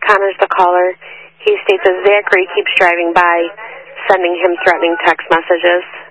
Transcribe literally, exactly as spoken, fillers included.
Connor's the caller. He states that Zachary keeps driving by, sending him threatening text messages.